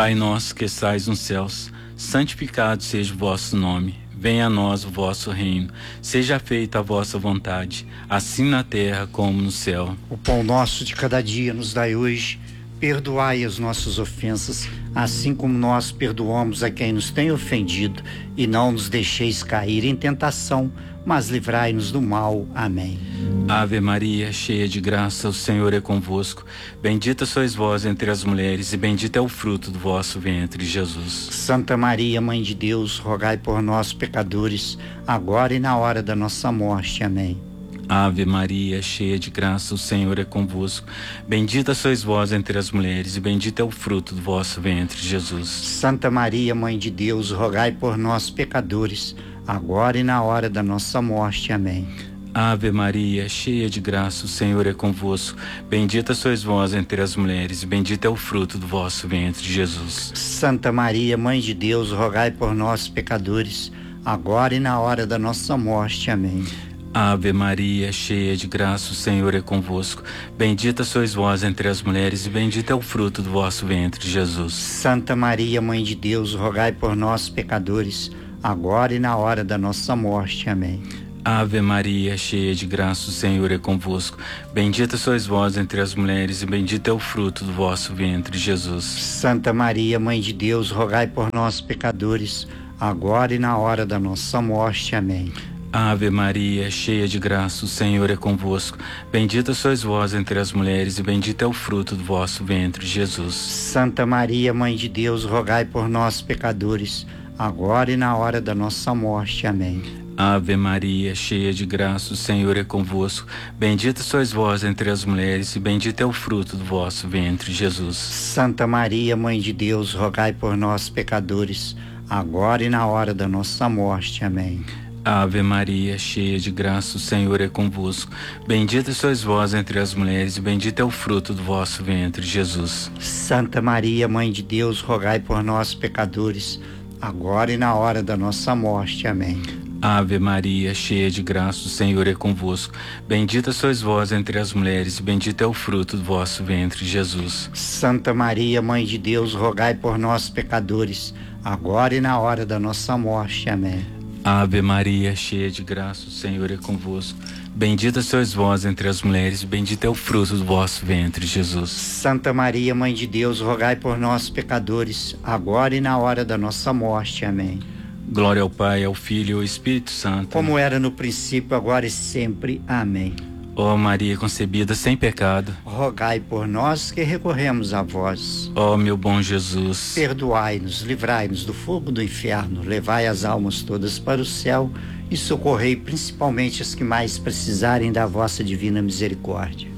Pai nosso que estais nos céus, santificado seja o vosso nome. Venha a nós o vosso reino. Seja feita a vossa vontade, assim na terra como no céu. O pão nosso de cada dia nos dai hoje. Perdoai as nossas ofensas, assim como nós perdoamos a quem nos tem ofendido. E não nos deixeis cair em tentação, mas livrai-nos do mal. Amém. Ave Maria, cheia de graça, o Senhor é convosco. Bendita sois vós entre as mulheres, e bendito é o fruto do vosso ventre, Jesus. Santa Maria, Mãe de Deus, rogai por nós, pecadores, agora e na hora da nossa morte. Amém. Ave Maria, cheia de graça, o Senhor é convosco. Bendita sois vós entre as mulheres, e bendito é o fruto do vosso ventre, Jesus. Santa Maria, Mãe de Deus, rogai por nós, pecadores, agora e na hora da nossa morte. Amém. Ave Maria, cheia de graça, o Senhor é convosco. Bendita sois vós entre as mulheres, e bendito é o fruto do vosso ventre, Jesus. Santa Maria, Mãe de Deus, rogai por nós, pecadores, agora e na hora da nossa morte. Amém. Ave Maria, cheia de graça, o Senhor é convosco. Bendita sois vós entre as mulheres, e bendito é o fruto do vosso ventre, Jesus. Santa Maria, Mãe de Deus, rogai por nós, pecadores, agora e na hora da nossa morte. Amém. Ave Maria, cheia de graça, o Senhor é convosco. Bendita sois vós entre as mulheres, e bendito é o fruto do vosso ventre, Jesus. Santa Maria, Mãe de Deus, rogai por nós, pecadores, agora e na hora da nossa morte. Amém. Ave Maria, cheia de graça, o Senhor é convosco. Bendita sois vós entre as mulheres, e bendito é o fruto do vosso ventre, Jesus. Santa Maria, Mãe de Deus, rogai por nós, pecadores, agora e na hora da nossa morte. Amém. Ave Maria, cheia de graça, o Senhor é convosco. Bendita sois vós entre as mulheres, e bendito é o fruto do vosso ventre, Jesus. Santa Maria, Mãe de Deus, rogai por nós, pecadores, agora e na hora da nossa morte. Amém. Ave Maria, cheia de graça, o Senhor é convosco. Bendita sois vós entre as mulheres, e bendito é o fruto do vosso ventre, Jesus. Santa Maria, Mãe de Deus, rogai por nós, pecadores, agora e na hora da nossa morte. Amém. Ave Maria, cheia de graça, o Senhor é convosco. Bendita sois vós entre as mulheres, e bendito é o fruto do vosso ventre, Jesus. Santa Maria, Mãe de Deus, rogai por nós, pecadores, agora e na hora da nossa morte. Amém. Ave Maria, cheia de graça, o Senhor é convosco. Bendita sois vós entre as mulheres, e bendito é o fruto do vosso ventre, Jesus. Santa Maria, Mãe de Deus, rogai por nós, pecadores, agora e na hora da nossa morte. Amém. Glória ao Pai, ao Filho e ao Espírito Santo. Como era no princípio, agora e sempre. Amém. Ó Maria concebida sem pecado, rogai por nós que recorremos a vós. ó meu bom Jesus, perdoai-nos, livrai-nos do fogo do inferno, levai as almas todas para o céu e socorrei principalmente as que mais precisarem da vossa divina misericórdia.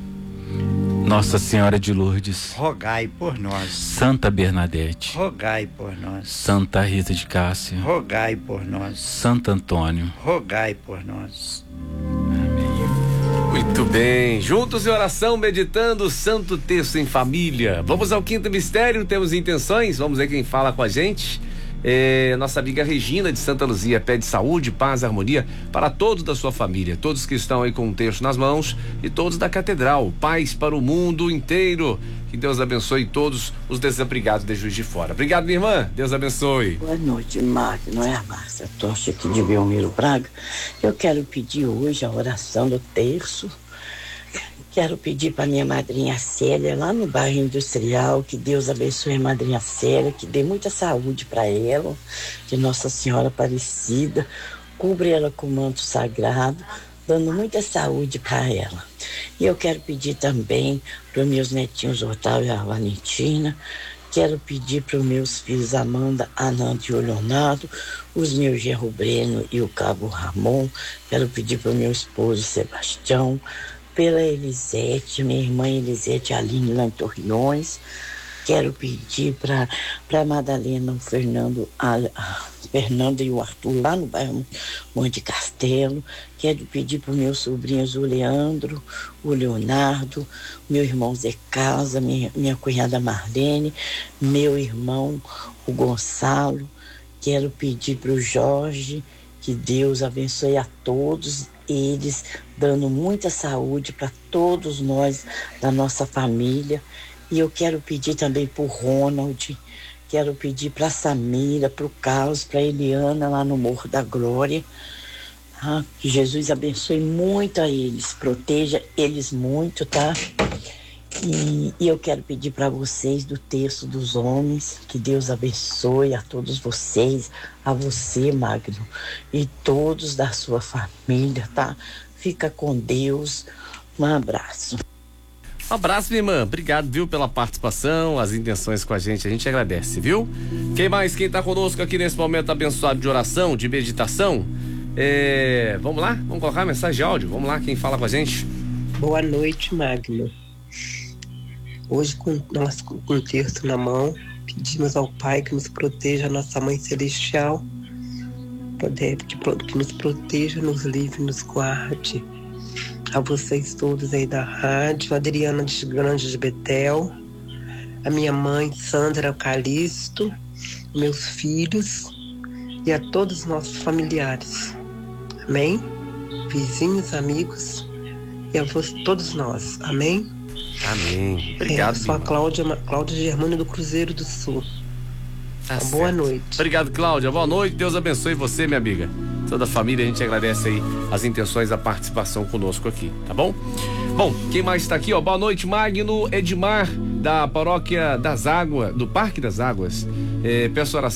Nossa Senhora de Lourdes, rogai por nós. Santa Bernadette, rogai por nós. Santa Rita de Cássia, rogai por nós. Santo Antônio, rogai por nós. Muito bem, juntos em oração, meditando o Santo Texto em família. Vamos ao quinto mistério, temos intenções, vamos ver quem fala com a gente. Nossa amiga Regina de Santa Luzia pede saúde, paz e harmonia para todos da sua família, todos que estão aí com o texto nas mãos e todos da catedral, paz para o mundo inteiro. Que Deus abençoe todos os desabrigados de Juiz de Fora. Obrigado, minha irmã, Deus abençoe. Boa noite, Magno, é a Márcia Tocha aqui de Belmiro Braga. Eu quero pedir hoje a oração do terço. Quero pedir para minha madrinha Célia, lá no bairro Industrial, que Deus abençoe a madrinha Célia, que dê muita saúde para ela, que Nossa Senhora Aparecida cubra ela com o manto sagrado, dando muita saúde para ela. E eu quero pedir também para os meus netinhos Otávio e a Valentina, quero pedir para os meus filhos Amanda, Ananda e o Leonardo, os meus genro Breno e o cabo Ramon, quero pedir para o meu esposo Sebastião, pela Elisete, minha irmã Elisete Aline lá em Torreões. Quero pedir para Madalena, o Fernando e o Arthur lá no bairro Monte Castelo. Quero pedir para os meus sobrinhos o Leandro, o Leonardo, meu irmão Zé Casa, minha cunhada Marlene, meu irmão o Gonçalo. Quero pedir para o Jorge, que Deus abençoe a todos eles, dando muita saúde para todos nós da nossa família. E eu quero pedir também pro Ronald, quero pedir pra Samira, pro Carlos, pra Eliana lá no Morro da Glória. Tá? Que Jesus abençoe muito a eles, proteja eles muito, tá? E eu quero pedir para vocês do Terço dos Homens, que Deus abençoe a todos vocês, a você, Magno, e todos da sua família, tá? Fica com Deus. Um abraço. Um abraço, minha irmã. Obrigado, viu, pela participação, as intenções com a gente agradece, viu? Quem mais? Quem tá conosco aqui nesse momento abençoado de oração, de meditação? Vamos lá? Vamos colocar a mensagem de áudio? Vamos lá, quem fala com a gente? Boa noite, Magno. Hoje, com o terço na mão, pedimos ao Pai que nos proteja, a nossa Mãe Celestial, que nos proteja, nos livre, nos guarde. A vocês todos aí da rádio, a Adriana de Grande de Betel, a minha mãe Sandra Calixto, meus filhos e a todos os nossos familiares. Amém? Vizinhos, amigos e a todos nós. Amém? Amém. Obrigado, sou a Cláudia Germano do Cruzeiro do Sul. Boa noite. Obrigado, Cláudia. Boa noite. Deus abençoe você, minha amiga. Toda a família, a gente agradece aí as intenções, a participação conosco aqui, tá bom? Bom, quem mais está aqui, ó? Boa noite, Magno. Edmar, da Paróquia das Águas, do Parque das Águas. Peço oração